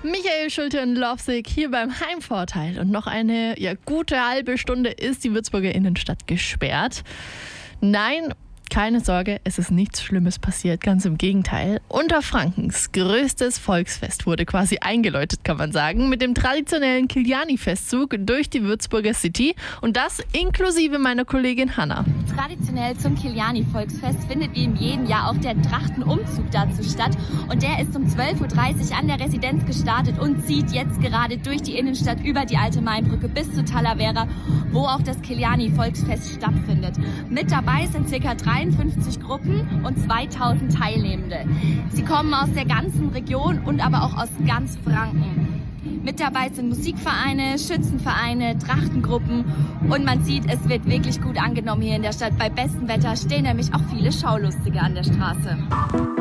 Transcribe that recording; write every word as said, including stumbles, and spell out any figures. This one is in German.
Michael Schulte und Lovesick hier beim Heimvorteil. Und noch eine ja, gute halbe Stunde ist die Würzburger Innenstadt gesperrt. Nein, keine Sorge, es ist nichts Schlimmes passiert, ganz im Gegenteil. Unterfrankens größtes Volksfest wurde quasi eingeläutet, kann man sagen, mit dem traditionellen Kiliani-Festzug durch die Würzburger City und das inklusive meiner Kollegin Hanna. Traditionell zum Kiliani-Volksfest findet wie in jedem Jahr auch der Trachtenumzug dazu statt und der ist um zwölf Uhr dreißig an der Residenz gestartet und zieht jetzt gerade durch die Innenstadt über die Alte Mainbrücke bis zu Talavera, wo auch das Kiliani-Volksfest stattfindet. Mit dabei sind ca. dreiundfünfzig Gruppen und zweitausend Teilnehmende. Sie kommen aus der ganzen Region und aber auch aus ganz Franken. Mit dabei sind Musikvereine, Schützenvereine, Trachtengruppen und man sieht, es wird wirklich gut angenommen hier in der Stadt. Bei bestem Wetter stehen nämlich auch viele Schaulustige an der Straße.